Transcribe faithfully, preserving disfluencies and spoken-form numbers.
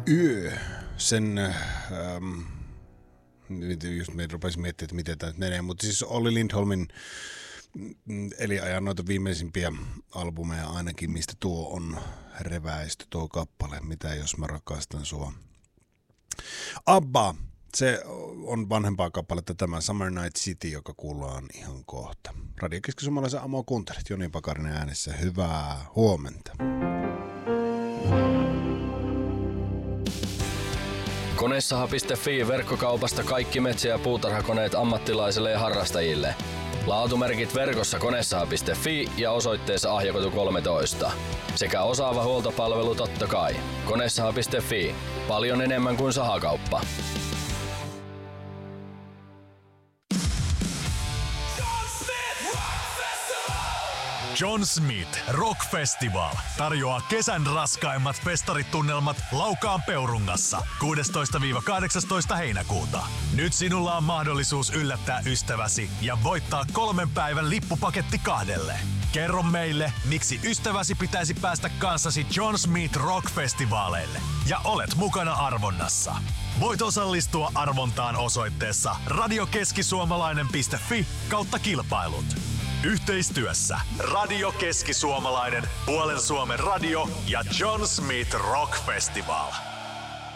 Yö. Sen, ähm, just me rupesin miettimään, että miten tämä nyt menee, mutta siis Olli Lindholmin eli ajan noita viimeisimpiä albumeja ainakin, mistä tuo on reväisty tuo kappale, Mitä jos mä rakastan sua. Abba, se on vanhempaa kappaletta tämä Summer Night City, joka kuullaan ihan kohta. Radio Keski-Suomalaisen Amo kuuntelet, Joni Pakarinen äänessä, hyvää huomenta. Koneissaha piste fi verkkokaupasta kaikki metsä- ja puutarhakoneet ammattilaisille ja harrastajille. Laatumerkit verkossa koneissaha piste fi ja osoitteessa Ahjakatu kolmetoista. Sekä osaava huoltopalvelu totta kai. koneissaha piste fi. Paljon enemmän kuin sahakauppa. John Smith Rock Festival tarjoaa kesän raskaimmat festaritunnelmat Laukaan Peurungassa kuudestoista kahdeksastoista heinäkuuta. Nyt sinulla on mahdollisuus yllättää ystäväsi ja voittaa kolmen päivän lippupaketti kahdelle. Kerro meille, miksi ystäväsi pitäisi päästä kanssasi John Smith Rock Festivaaleille ja olet mukana arvonnassa. Voit osallistua arvontaan osoitteessa radiokeskisuomalainen piste fi kautta kilpailut. Yhteistyössä Radio Keski-Suomalainen, Puolen Suomen radio ja John Smith Rock Festival.